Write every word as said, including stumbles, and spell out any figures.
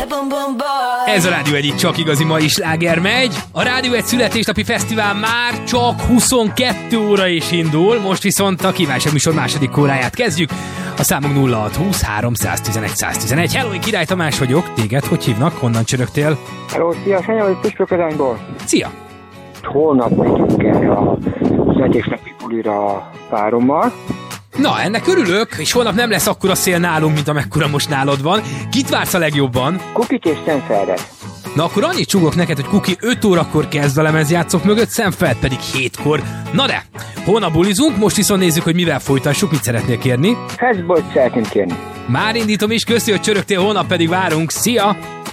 Ez a Rádió egy csak igazi mai sláger megy. A Rádió egy születésnapi fesztivál már csak huszonkettő óra is indul, most viszont a kívánság műsor második óráját kezdjük. A számunk nulla hat húsz három tizenegy száz tizenegy. Hello, én Király Tamás vagyok. Téged hogy hívnak? Honnan csörögtél? Hello, szia, Sanya vagy Püspöködányból. Szia! Holnap megyünk erre a születésnapi bulira a párommal. Na, ennek örülök, és holnap nem lesz akkora szél nálunk, mint amekkora most nálad van. Kit vársz a legjobban? Kukit és Szemfeldet. Na akkor annyit csúgok neked, hogy Kuki öt órakor kezd a lemezjátszók mögött, Szemfeld pedig hétkor. Na de, holnap bulizunk, most viszont nézzük, hogy mivel folytassuk, mit szeretnél kérni. Feszbolyt szeretném kérni. Már indítom is, köszi, hogy csörögtél, holnap pedig várunk. Szia!